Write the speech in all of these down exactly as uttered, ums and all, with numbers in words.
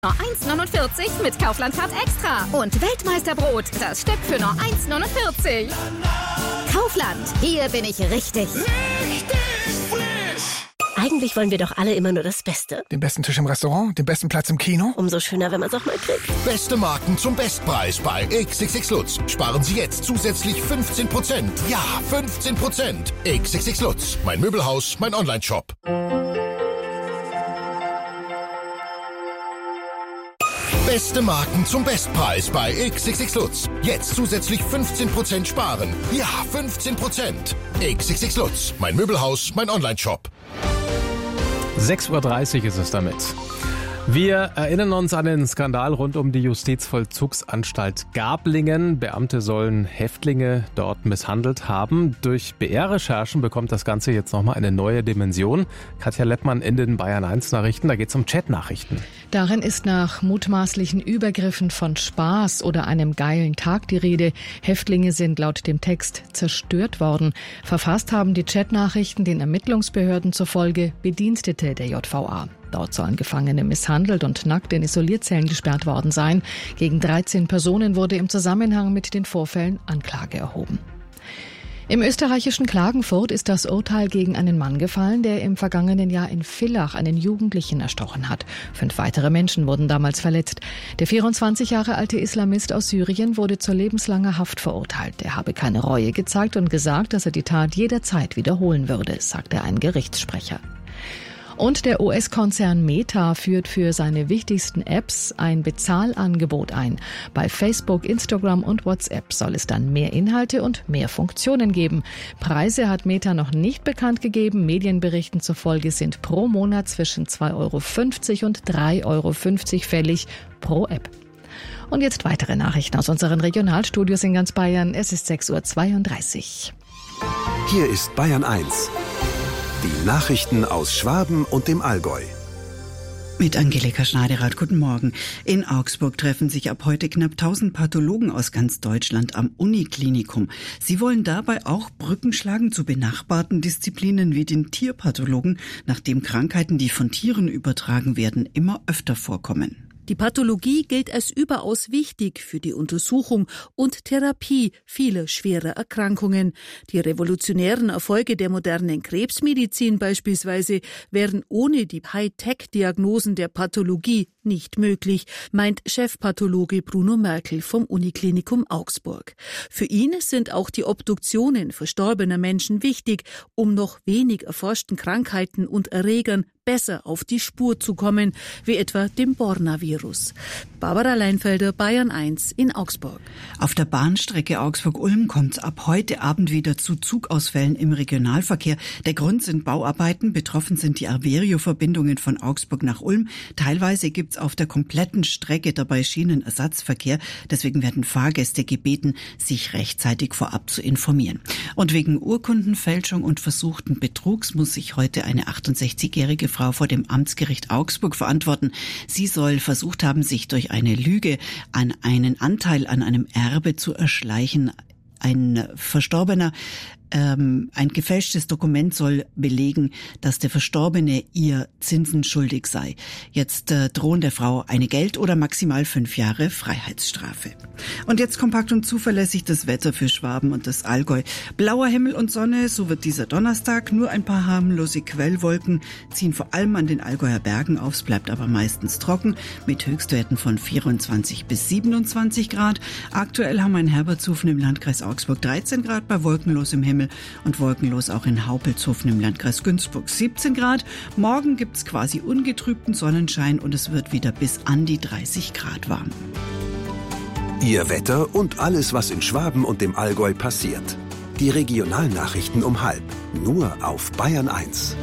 Nur eins neunundvierzig mit Kaufland-Card Extra. Und Weltmeisterbrot, das Stück für nur eins neunundvierzig. Kaufland, hier bin ich richtig. Richtig frisch! Eigentlich wollen wir doch alle immer nur das Beste. Den besten Tisch im Restaurant, den besten Platz im Kino. Umso schöner, wenn man es auch mal kriegt. Beste Marken zum Bestpreis bei X X X Lutz. Sparen Sie jetzt zusätzlich fünfzehn Prozent. Ja, fünfzehn Prozent. X X X Lutz. Mein Möbelhaus, mein Online-Shop. Beste Marken zum Bestpreis bei X X X Lutz. Jetzt zusätzlich fünfzehn Prozent sparen. Ja, fünfzehn Prozent. X X X Lutz. Mein Möbelhaus, mein Online-Shop. sechs Uhr dreißig ist es damit. Wir erinnern uns an den Skandal rund um die Justizvollzugsanstalt Gablingen. Beamte sollen Häftlinge dort misshandelt haben. Durch B R-Recherchen bekommt das Ganze jetzt nochmal eine neue Dimension. Katja Leppmann in den Bayern eins Nachrichten, da geht es um Chatnachrichten. Darin ist nach mutmaßlichen Übergriffen von Spaß oder einem geilen Tag die Rede. Häftlinge sind laut dem Text zerstört worden. Verfasst haben die Chatnachrichten den Ermittlungsbehörden zufolge Bedienstete der J V A. Dort sollen Gefangene misshandelt und nackt in Isolierzellen gesperrt worden sein. Gegen dreizehn Personen wurde im Zusammenhang mit den Vorfällen Anklage erhoben. Im österreichischen Klagenfurt ist das Urteil gegen einen Mann gefallen, der im vergangenen Jahr in Villach einen Jugendlichen erstochen hat. Fünf weitere Menschen wurden damals verletzt. Der vierundzwanzig Jahre alte Islamist aus Syrien wurde zu lebenslanger Haft verurteilt. Er habe keine Reue gezeigt und gesagt, dass er die Tat jederzeit wiederholen würde, sagte ein Gerichtssprecher. Und der U S-Konzern Meta führt für seine wichtigsten Apps ein Bezahlangebot ein. Bei Facebook, Instagram und WhatsApp soll es dann mehr Inhalte und mehr Funktionen geben. Preise hat Meta noch nicht bekannt gegeben. Medienberichten zufolge sind pro Monat zwischen zwei Euro fünfzig und drei Euro fünfzig fällig pro App. Und jetzt weitere Nachrichten aus unseren Regionalstudios in ganz Bayern. Es ist sechs Uhr zweiunddreißig. Hier ist Bayern eins. Die Nachrichten aus Schwaben und dem Allgäu. Mit Angelika Schneiderath, guten Morgen. In Augsburg treffen sich ab heute knapp tausend Pathologen aus ganz Deutschland am Uniklinikum. Sie wollen dabei auch Brücken schlagen zu benachbarten Disziplinen wie den Tierpathologen, nachdem Krankheiten, die von Tieren übertragen werden, immer öfter vorkommen. Die Pathologie gilt als überaus wichtig für die Untersuchung und Therapie vieler schwerer Erkrankungen. Die revolutionären Erfolge der modernen Krebsmedizin beispielsweise wären ohne die Hightech-Diagnosen der Pathologie nicht möglich, meint Chefpathologe Bruno Merkel vom Uniklinikum Augsburg. Für ihn sind auch die Obduktionen verstorbener Menschen wichtig, um noch wenig erforschten Krankheiten und Erregern besser auf die Spur zu kommen, wie etwa dem Borna-Virus. Barbara Leinfelder, Bayern eins in Augsburg. Auf der Bahnstrecke Augsburg-Ulm kommt es ab heute Abend wieder zu Zugausfällen im Regionalverkehr. Der Grund sind Bauarbeiten, betroffen sind die Averio-Verbindungen von Augsburg nach Ulm. Teilweise gibt es auf der kompletten Strecke dabei Schienenersatzverkehr. Deswegen werden Fahrgäste gebeten, sich rechtzeitig vorab zu informieren. Und wegen Urkundenfälschung und versuchten Betrugs muss sich heute eine achtundsechzigjährige Frau vor dem Amtsgericht Augsburg verantworten. Sie soll versucht haben, sich durch eine Lüge an einen Anteil an einem Erbe zu erschleichen. Ein Verstorbener, ähm, ein gefälschtes Dokument soll belegen, dass der Verstorbene ihr Zinsen schuldig sei. Jetzt äh, drohen der Frau eine Geld- oder maximal fünf Jahre Freiheitsstrafe. Und jetzt kompakt und zuverlässig das Wetter für Schwaben und das Allgäu. Blauer Himmel und Sonne, so wird dieser Donnerstag. Nur ein paar harmlose Quellwolken ziehen vor allem an den Allgäuer Bergen auf. Es bleibt aber meistens trocken mit Höchstwerten von vierundzwanzig bis siebenundzwanzig Grad. Aktuell haben wir in Herbertshofen im Landkreis Augsburg dreizehn Grad bei wolkenlosem Himmel und wolkenlos auch in Haupelshofen im Landkreis Günzburg siebzehn Grad. Morgen gibt's quasi ungetrübten Sonnenschein und es wird wieder bis an die dreißig Grad warm. Ihr Wetter und alles, was in Schwaben und dem Allgäu passiert. Die Regionalnachrichten um halb. Nur auf Bayern eins.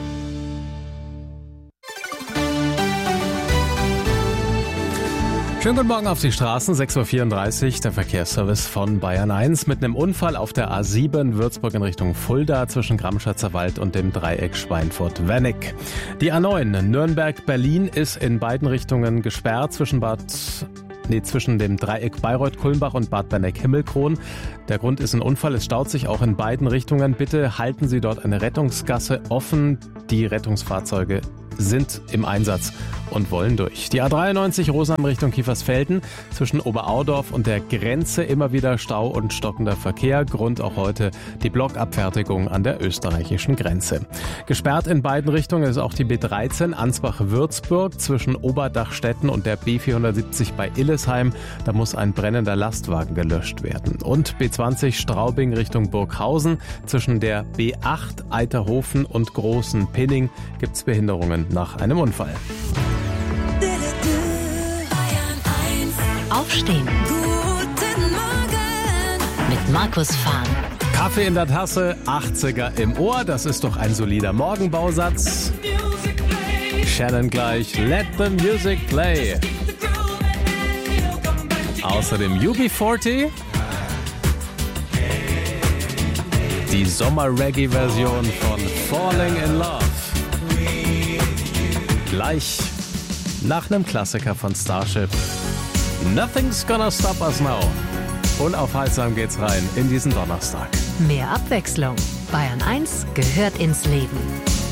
Schönen guten Morgen auf die Straßen, sechs Uhr vierunddreißig, der Verkehrsservice von Bayern eins mit einem Unfall auf der A sieben Würzburg in Richtung Fulda zwischen Gramschatzer Wald und dem Dreieck Schweinfurt-Wernick. Die A neun Nürnberg-Berlin ist in beiden Richtungen gesperrt zwischen Bad Nee, zwischen dem Dreieck Bayreuth-Kulmbach und Bad Berneck-Himmelkron. Der Grund ist ein Unfall. Es staut sich auch in beiden Richtungen. Bitte halten Sie dort eine Rettungsgasse offen. Die Rettungsfahrzeuge sind im Einsatz und wollen durch. Die A dreiundneunzig Rosheim Richtung Kiefersfelden, zwischen Oberaudorf und der Grenze immer wieder Stau und stockender Verkehr. Grund auch heute die Blockabfertigung an der österreichischen Grenze. Gesperrt in beiden Richtungen ist auch die B dreizehn Ansbach-Würzburg zwischen Oberdachstetten und der B vierhundertsiebzig bei Illesheim. Da muss ein brennender Lastwagen gelöscht werden. Und B zwanzig Straubing Richtung Burghausen zwischen der B acht Eiterhofen und Großen Pinning gibt es Behinderungen nach einem Unfall. Aufstehen. Guten Morgen. Mit Markus Fahn. Kaffee in der Tasse, achtziger im Ohr. Das ist doch ein solider Morgenbausatz. Shannon gleich. Let the music play. Außerdem U B vierzig. Die Sommer-Reggae-Version von Falling in Love. Gleich nach einem Klassiker von Starship. Nothing's gonna stop us now. Unaufhaltsam geht's rein in diesen Donnerstag. Mehr Abwechslung. Bayern eins gehört ins Leben.